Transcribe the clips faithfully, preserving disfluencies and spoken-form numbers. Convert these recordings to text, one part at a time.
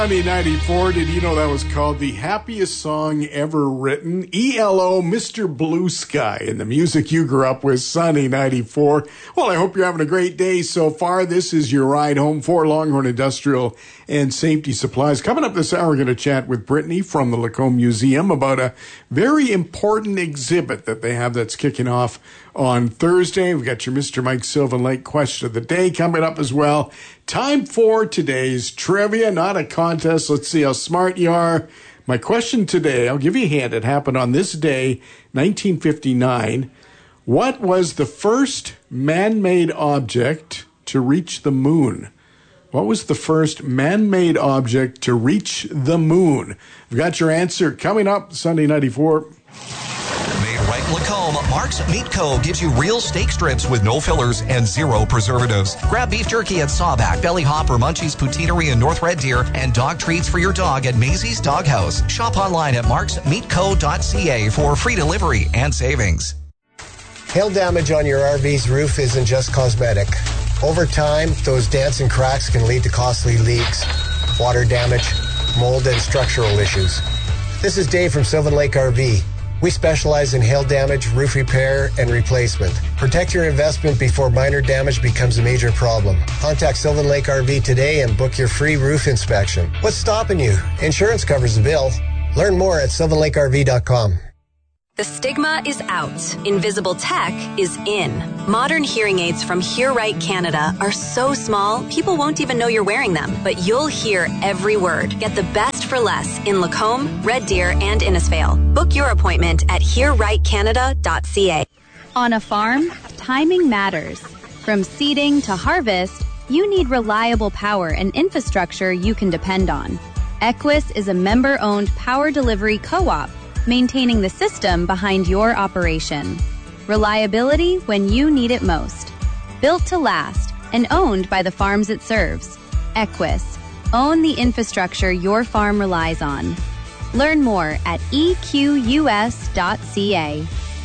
Sunny ninety-four, did you know that was called the happiest song ever written? E L O, Mister Blue Sky, and the music you grew up with, Sunny ninety-four. Well, I hope you're having a great day so far. This is your ride home for Longhorn Industrial and Safety Supplies. Coming up this hour, we're going to chat with Brittany from the Lacombe Museum about a very important exhibit that they have that's kicking off on Thursday. We've got your Mister Mike Sylvan Lake question of the day coming up as well. Time for today's trivia, not a contest. Let's see how smart you are. My question today, I'll give you a hint. It happened on this day, nineteen fifty-nine. What was the first man-made object to reach the moon? What was the first man-made object to reach the moon? We've got your answer coming up, Sunday ninety-four. Made right in Lacombe, Mark's Meat Co. gives you real steak strips with no fillers and zero preservatives. Grab beef jerky at Sawback, Belly Hopper, Munchie's Poutineery in North Red Deer, and dog treats for your dog at Maisie's Doghouse. Shop online at marks meat co dot c a for free delivery and savings. Hail damage on your R V's roof isn't just cosmetic. Over time, those dents and cracks can lead to costly leaks, water damage, mold, and structural issues. This is Dave from Sylvan Lake R V. We specialize in hail damage, roof repair, and replacement. Protect your investment before minor damage becomes a major problem. Contact Sylvan Lake R V today and book your free roof inspection. What's stopping you? Insurance covers the bill. Learn more at sylvan lake r v dot com. The stigma is out. Invisible tech is in. Modern hearing aids from Hear Right Canada are so small, people won't even know you're wearing them. But you'll hear every word. Get the best for less in Lacombe, Red Deer, and Innisfail. Book your appointment at hear right canada dot c a. On a farm, timing matters. From seeding to harvest, you need reliable power and infrastructure you can depend on. Equus is a member-owned power delivery co-op, maintaining the system behind your operation. Reliability when you need it most. Built to last and owned by the farms it serves. Equus. Own the infrastructure your farm relies on. Learn more at e q u s dot c a.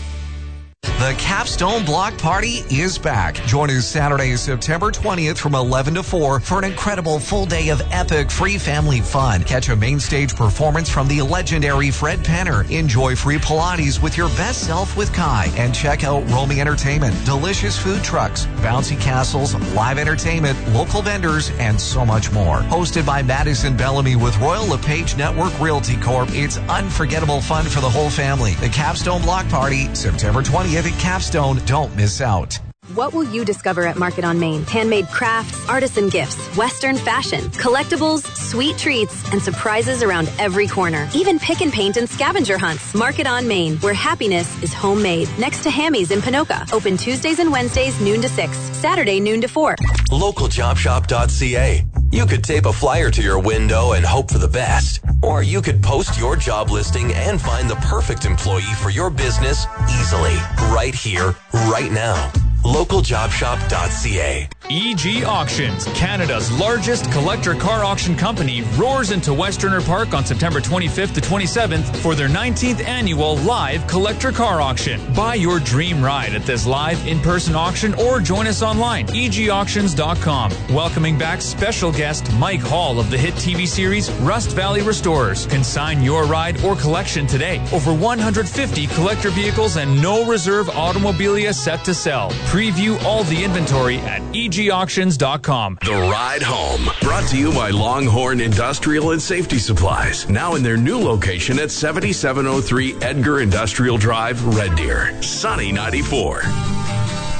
The Capstone Block Party is back. Join us Saturday, September twentieth from eleven to four for an incredible full day of epic free family fun. Catch a main stage performance from the legendary Fred Penner. Enjoy free Pilates with your best self with Kai. And check out roaming entertainment, delicious food trucks, bouncy castles, live entertainment, local vendors, and so much more. Hosted by Madison Bellamy with Royal LePage Network Realty Corp. It's unforgettable fun for the whole family. The Capstone Block Party, September twentieth. At Capstone, don't miss out. What will you discover at Market on Main? Handmade crafts, artisan gifts, Western fashion, collectibles, sweet treats, and surprises around every corner. Even pick and paint and scavenger hunts. Market on Main, where happiness is homemade. Next to Hammy's in Pinoka. Open Tuesdays and Wednesdays, noon to six. Saturday, noon to four. local job shop dot c a. You could tape a flyer to your window and hope for the best. Or you could post your job listing and find the perfect employee for your business easily. Right here, right now. local job shop dot c a. E G Auctions, Canada's largest collector car auction company, roars into Westerner Park on September twenty-fifth to twenty-seventh for their nineteenth annual live collector car auction. Buy your dream ride at this live in-person auction or join us online, e g auctions dot com. Welcoming back special guest Mike Hall of the hit T V series Rust Valley Restorers. Consign your ride or collection today. Over one hundred fifty collector vehicles and no reserve automobilia set to sell. Preview all the inventory at e g auctions dot com. The Ride Home, brought to you by Longhorn Industrial and Safety Supplies. Now in their new location at seventy-seven oh three Edgar Industrial Drive, Red Deer. Sunny ninety-four.